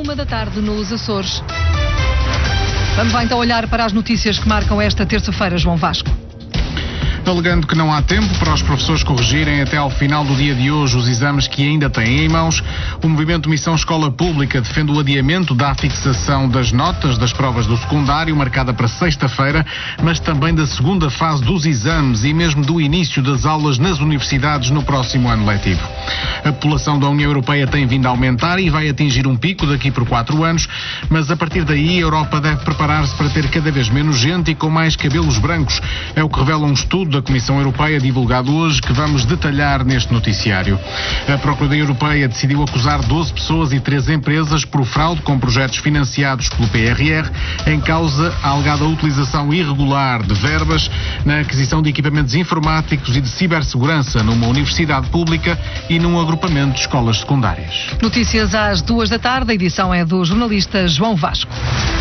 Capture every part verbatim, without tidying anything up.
uma da tarde nos Açores. Vamos lá então olhar para as notícias que marcam esta terça-feira, João Vasco. Alegando que não há tempo para os professores corrigirem até ao final do dia de hoje os exames que ainda têm em mãos, o movimento Missão Escola Pública defende o adiamento da fixação das notas das provas do secundário, marcada para sexta-feira, mas também da segunda fase dos exames e mesmo do início das aulas nas universidades no próximo ano letivo. A população da União Europeia tem vindo a aumentar e vai atingir um pico daqui por quatro anos, mas a partir daí a Europa deve preparar-se para ter cada vez menos gente e com mais cabelos brancos. É o que revela um estudo da Comissão Europeia divulgado hoje, que vamos detalhar neste noticiário. A Procuradoria Europeia decidiu acusar doze pessoas e três empresas por fraude com projetos financiados pelo P R R, em causa a alegada utilização irregular de verbas na aquisição de equipamentos informáticos e de cibersegurança numa universidade pública e num agrupamento de escolas secundárias. Notícias às duas da tarde, a edição é do jornalista João Vasco.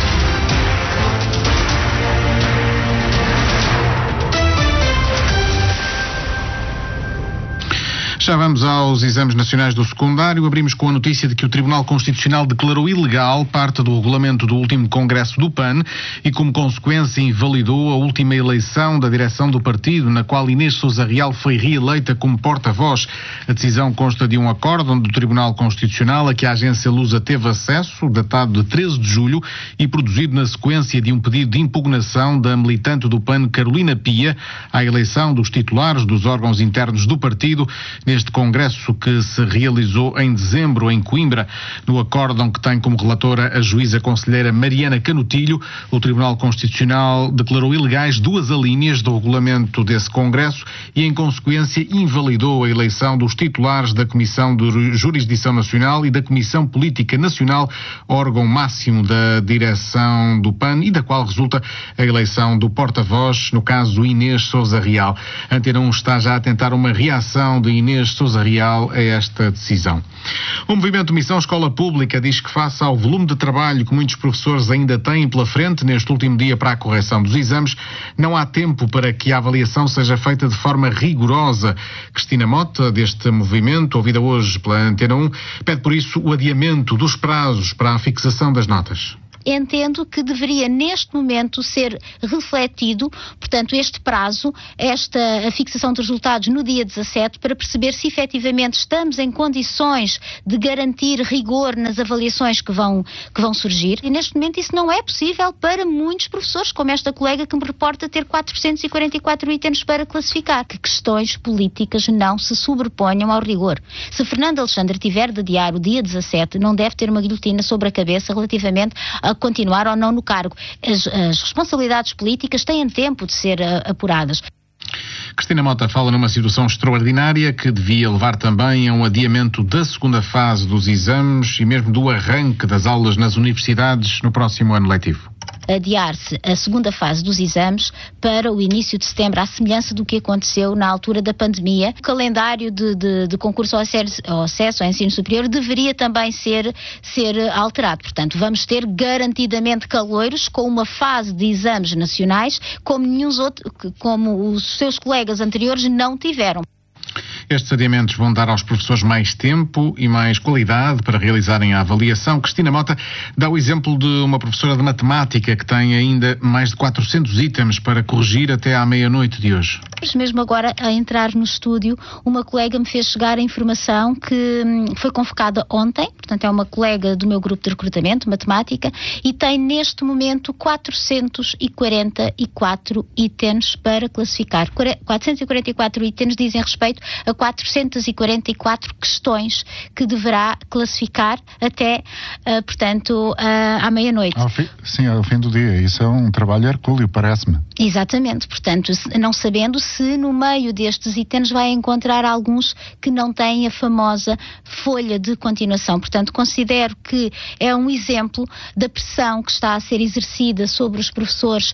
Já vamos aos exames nacionais do secundário. Abrimos com a notícia de que o Tribunal Constitucional declarou ilegal parte do regulamento do último congresso do P A N e, como consequência, invalidou a última eleição da direção do partido, na qual Inês Sousa Real foi reeleita como porta-voz. A decisão consta de um acórdão do Tribunal Constitucional a que a agência Lusa teve acesso, datado de treze de julho e produzido na sequência de um pedido de impugnação da militante do P A N, Carolina Pia, à eleição dos titulares dos órgãos internos do partido, neste congresso que se realizou em dezembro em Coimbra. No acórdão que tem como relatora a juíza conselheira Mariana Canutilho, o Tribunal Constitucional declarou ilegais duas alíneas do regulamento desse congresso e, em consequência, invalidou a eleição dos titulares da Comissão de Jurisdição Nacional e da Comissão Política Nacional, órgão máximo da direção do P A N e da qual resulta a eleição do porta-voz, no caso Inês Sousa Real. A Antena um está já a tentar uma reação de Inês Sousa Real a esta decisão. O movimento Missão Escola Pública diz que, face ao volume de trabalho que muitos professores ainda têm pela frente neste último dia para a correção dos exames, não há tempo para que a avaliação seja feita de forma rigorosa. Cristina Mota, deste movimento, ouvida hoje pela Antena um, pede por isso o adiamento dos prazos para a fixação das notas. Entendo que deveria neste momento ser refletido, portanto, este prazo, esta a fixação de resultados no dia dezassete, para perceber se efetivamente estamos em condições de garantir rigor nas avaliações que vão, que vão surgir. E neste momento isso não é possível para muitos professores, como esta colega que me reporta ter quatrocentos e quarenta e quatro itens para classificar. Que questões políticas não se sobreponham ao rigor. Se Fernando Alexandre tiver de adiar o dia dezassete, não deve ter uma guilhotina sobre a cabeça relativamente a continuar ou não no cargo. As, as responsabilidades políticas têm tempo de ser uh, apuradas. Cristina Mota fala numa situação extraordinária que devia levar também a um adiamento da segunda fase dos exames e mesmo do arranque das aulas nas universidades no próximo ano letivo. Adiar-se a segunda fase dos exames para o início de setembro, à semelhança do que aconteceu na altura da pandemia. O calendário de, de, de concurso ao acesso, ao acesso ao ensino superior deveria também ser, ser alterado. Portanto, vamos ter garantidamente caloiros com uma fase de exames nacionais como, nenhum outro, como os seus colegas anteriores não tiveram. Estes adiamentos vão dar aos professores mais tempo e mais qualidade para realizarem a avaliação. Cristina Mota dá o exemplo de uma professora de matemática que tem ainda mais de quatrocentos itens para corrigir até à meia-noite de hoje. Mesmo agora, a entrar no estúdio, uma colega me fez chegar a informação que hum, foi convocada ontem, portanto é uma colega do meu grupo de recrutamento, matemática, e tem neste momento quatrocentos e quarenta e quatro itens para classificar. quatrocentos e quarenta e quatro itens dizem respeito a quatrocentos e quarenta e quatro questões que deverá classificar até, uh, portanto, uh, à meia-noite. Ao fim, sim, ao fim do dia. Isso é um trabalho hercúleo, parece-me. Exatamente. Portanto, não sabendo se no meio destes itens vai encontrar alguns que não têm a famosa folha de continuação. Portanto, considero que é um exemplo da pressão que está a ser exercida sobre os professores.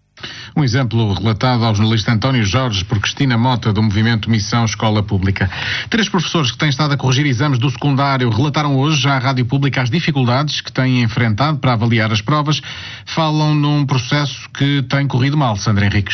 Um exemplo relatado ao jornalista António Jorge por Cristina Mota, do movimento Missão Escola Pública. Três professores que têm estado a corrigir exames do secundário relataram hoje à Rádio Pública as dificuldades que têm enfrentado para avaliar as provas. Falam num processo que tem corrido mal, Sandra Henriques.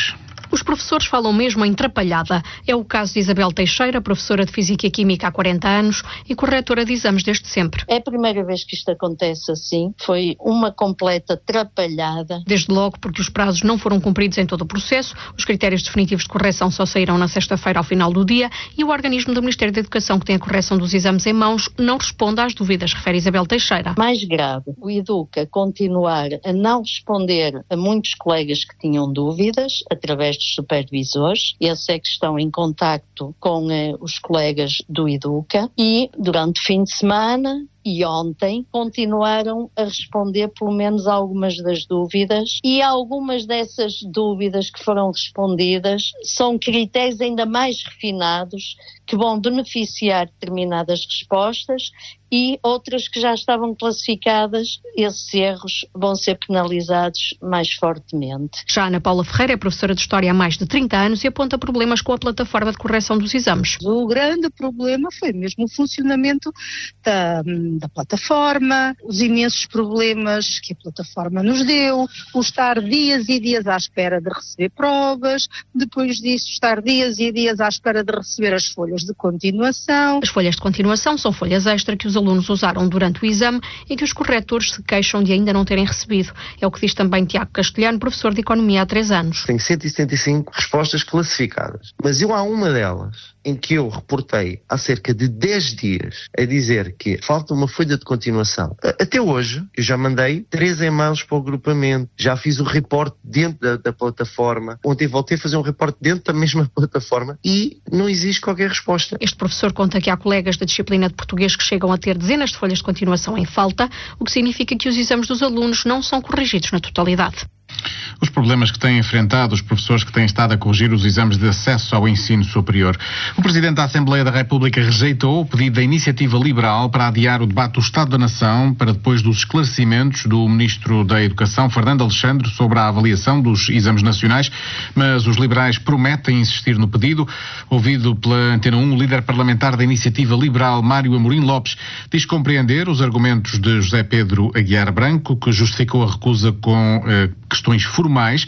Os professores falam mesmo em trapalhada. É o caso de Isabel Teixeira, professora de Física e Química há quarenta anos e corretora de exames desde sempre. É a primeira vez que isto acontece assim. Foi uma completa trapalhada. Desde logo porque os prazos não foram cumpridos em todo o processo, os critérios definitivos de correção só saíram na sexta-feira ao final do dia e o organismo do Ministério da Educação que tem a correção dos exames em mãos não responde às dúvidas, refere Isabel Teixeira. Mais grave, o Educa continuar a não responder a muitos colegas que tinham dúvidas através dos supervisores. Esses é que estão em contacto com eh, os colegas do Educa e durante o fim de semana e ontem continuaram a responder pelo menos algumas das dúvidas e algumas dessas dúvidas que foram respondidas são critérios ainda mais refinados que vão beneficiar determinadas respostas e outras que já estavam classificadas, esses erros vão ser penalizados mais fortemente. Já Ana Paula Ferreira é professora de História há mais de trinta anos e aponta problemas com a plataforma de correção dos exames. O grande problema foi mesmo o funcionamento da, da plataforma, os imensos problemas que a plataforma nos deu, o estar dias e dias à espera de receber provas, depois disso estar dias e dias à espera de receber as folhas de continuação. As folhas de continuação são folhas extra que os alunos usaram durante o exame e que os corretores se queixam de ainda não terem recebido. É o que diz também Tiago Castelhano, professor de Economia há três anos. Tenho cento e setenta e cinco respostas classificadas, mas eu há uma delas em que eu reportei há cerca de dez dias a dizer que falta uma folha de continuação. Até hoje, eu já mandei três e-mails para o agrupamento, já fiz o reporte dentro da, da plataforma, ontem voltei a fazer um reporte dentro da mesma plataforma e não existe qualquer resposta. Este professor conta que há colegas da disciplina de português que chegam a ter dezenas de folhas de continuação em falta, o que significa que os exames dos alunos não são corrigidos na totalidade. Os problemas que têm enfrentado os professores que têm estado a corrigir os exames de acesso ao ensino superior. O Presidente da Assembleia da República rejeitou o pedido da Iniciativa Liberal para adiar o debate do Estado da Nação para depois dos esclarecimentos do Ministro da Educação, Fernando Alexandre, sobre a avaliação dos exames nacionais, mas os liberais prometem insistir no pedido. Ouvido pela Antena um, o líder parlamentar da Iniciativa Liberal, Mário Amorim Lopes, diz compreender os argumentos de José Pedro Aguiar Branco, que justificou a recusa com eh, questões formais,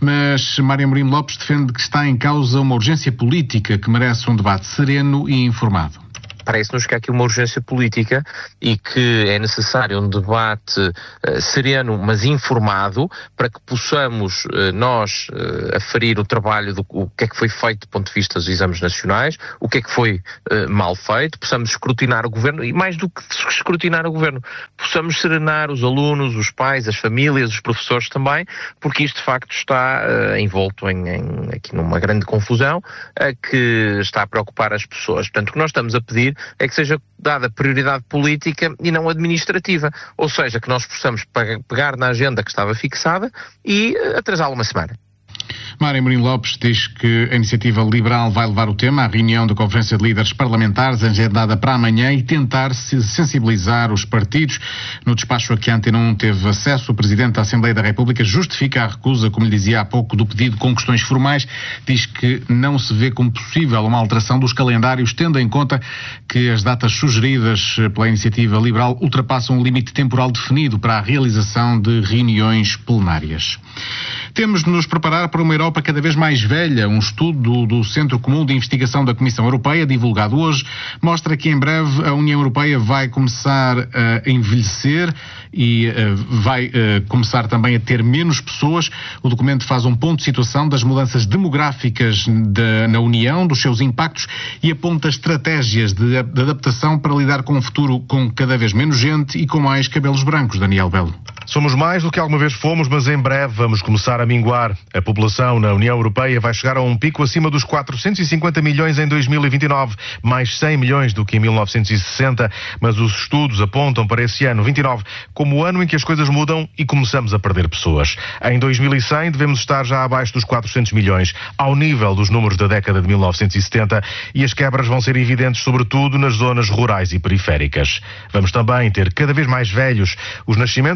mas Mário Amorim Lopes defende que está em causa uma urgência política que merece um debate sereno e informado. Parece-nos que há aqui uma urgência política e que é necessário um debate uh, sereno, mas informado, para que possamos uh, nós uh, aferir o trabalho do o que é que foi feito do ponto de vista dos exames nacionais, o que é que foi uh, mal feito, possamos escrutinar o governo e, mais do que escrutinar o governo, possamos serenar os alunos, os pais, as famílias, os professores também, porque isto de facto está uh, envolto em, em, aqui numa grande confusão uh, que está a preocupar as pessoas. Portanto, o que nós estamos a pedir é que seja dada prioridade política e não administrativa. Ou seja, que nós possamos pegar na agenda que estava fixada e atrasá-la uma semana. Mário Amorim Lopes diz que a Iniciativa Liberal vai levar o tema à reunião da Conferência de Líderes Parlamentares agendada para amanhã e tentar sensibilizar os partidos. No despacho a que a Antena um teve acesso, o Presidente da Assembleia da República justifica a recusa, como lhe dizia há pouco, do pedido com questões formais. Diz que não se vê como possível uma alteração dos calendários, tendo em conta que as datas sugeridas pela Iniciativa Liberal ultrapassam o limite temporal definido para a realização de reuniões plenárias. Temos de nos preparar para uma Europa cada vez mais velha. Um estudo do Centro Comum de Investigação da Comissão Europeia, divulgado hoje, mostra que em breve a União Europeia vai começar a envelhecer e uh, vai uh, começar também a ter menos pessoas. O documento faz um ponto de situação das mudanças demográficas de, na União, dos seus impactos e aponta estratégias de, de adaptação para lidar com um futuro com cada vez menos gente e com mais cabelos brancos. Daniel Belo. Somos mais do que alguma vez fomos, mas em breve vamos começar a minguar. A população na União Europeia vai chegar a um pico acima dos quatrocentos e cinquenta milhões em dois mil e vinte e nove, mais cem milhões do que em mil novecentos e sessenta, mas os estudos apontam para esse ano, vinte e nove, como o ano em que as coisas mudam e começamos a perder pessoas. Em dois mil e cem devemos estar já abaixo dos quatrocentos milhões, ao nível dos números da década de mil novecentos e setenta, e as quebras vão ser evidentes sobretudo nas zonas rurais e periféricas. Vamos também ter cada vez mais velhos. Os nascimentos vão manter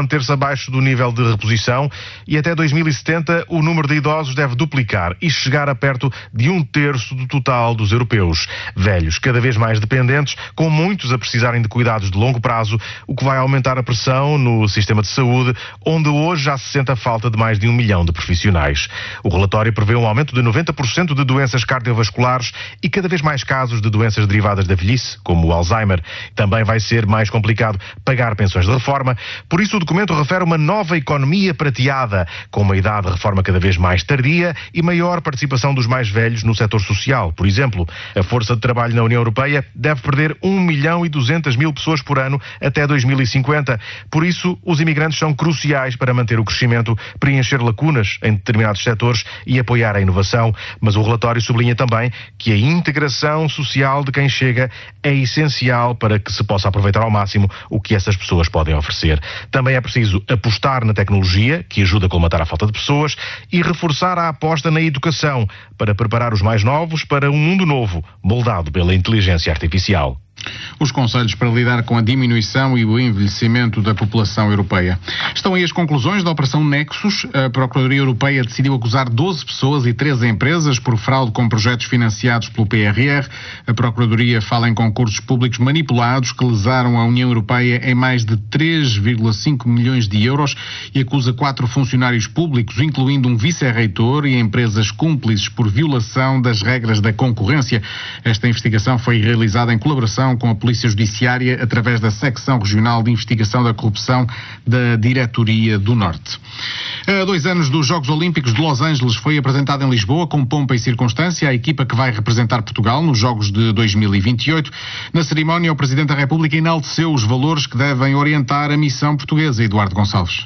manter-se abaixo do nível de reposição e até dois mil e setenta o número de idosos deve duplicar e chegar a perto de um terço do total dos europeus. Velhos cada vez mais dependentes, com muitos a precisarem de cuidados de longo prazo, o que vai aumentar a pressão no sistema de saúde, onde hoje já se sente a falta de mais de um milhão de profissionais. O relatório prevê um aumento de noventa por cento de doenças cardiovasculares e cada vez mais casos de doenças derivadas da velhice, como o Alzheimer. Também vai ser mais complicado pagar pensões de reforma, por isso o documento refere uma nova economia prateada, com uma idade de reforma cada vez mais tardia e maior participação dos mais velhos no setor social. Por exemplo, a força de trabalho na União Europeia deve perder um milhão e duzentas mil pessoas por ano até dois mil e cinquenta. Por isso, os imigrantes são cruciais para manter o crescimento, preencher lacunas em determinados setores e apoiar a inovação. Mas o relatório sublinha também que a integração social de quem chega é essencial para que se possa aproveitar ao máximo o que essas pessoas podem oferecer. Também é preciso apostar na tecnologia, que ajuda a colmatar a falta de pessoas, e reforçar a aposta na educação, para preparar os mais novos para um mundo novo, moldado pela inteligência artificial. Os conselhos para lidar com a diminuição e o envelhecimento da população europeia. Estão aí as conclusões da Operação Nexus. A Procuradoria Europeia decidiu acusar doze pessoas e treze empresas por fraude com projetos financiados pelo P R R. A Procuradoria fala em concursos públicos manipulados que lesaram a União Europeia em mais de três vírgula cinco milhões de euros e acusa quatro funcionários públicos, incluindo um vice-reitor, e empresas cúmplices por violação das regras da concorrência. Esta investigação foi realizada em colaboração com a Polícia Judiciária através da Secção Regional de Investigação da Corrupção da Diretoria do Norte. A dois anos dos Jogos Olímpicos de Los Angeles foi apresentada em Lisboa com pompa e circunstância a equipa que vai representar Portugal nos Jogos de dois mil e vinte e oito. Na cerimónia, o Presidente da República enalteceu os valores que devem orientar a missão portuguesa. Eduardo Gonçalves.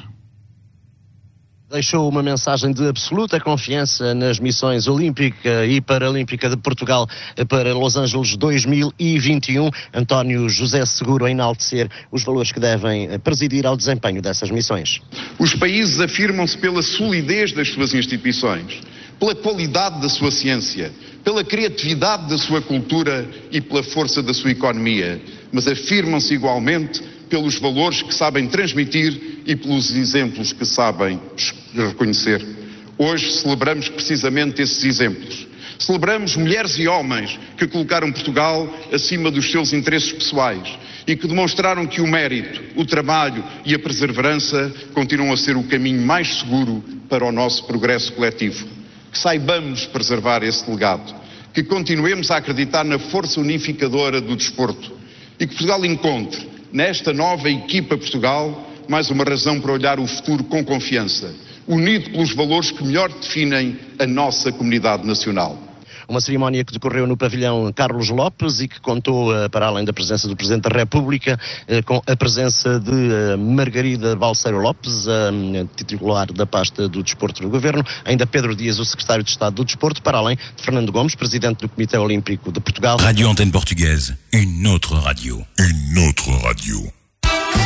Deixou uma mensagem de absoluta confiança nas missões olímpica e paralímpica de Portugal para Los Angeles dois mil e vinte e um. António José Seguro a enaltecer os valores que devem presidir ao desempenho dessas missões. Os países afirmam-se pela solidez das suas instituições, pela qualidade da sua ciência, pela criatividade da sua cultura e pela força da sua economia, mas afirmam-se igualmente pelos valores que sabem transmitir e pelos exemplos que sabem reconhecer. Hoje celebramos precisamente esses exemplos. Celebramos mulheres e homens que colocaram Portugal acima dos seus interesses pessoais e que demonstraram que o mérito, o trabalho e a perseverança continuam a ser o caminho mais seguro para o nosso progresso coletivo. Que saibamos preservar esse legado, que continuemos a acreditar na força unificadora do desporto e que Portugal encontre nesta nova equipa Portugal mais uma razão para olhar o futuro com confiança, unido pelos valores que melhor definem a nossa comunidade nacional. Uma cerimónia que decorreu no pavilhão Carlos Lopes e que contou, para além da presença do Presidente da República, com a presença de Margarida Balseiro Lopes, a titular da pasta do Desporto do Governo, ainda Pedro Dias, o Secretário de Estado do Desporto, para além de Fernando Gomes, Presidente do Comitê Olímpico de Portugal. Radio Antenne Portugaise, une autre radio, une autre radio.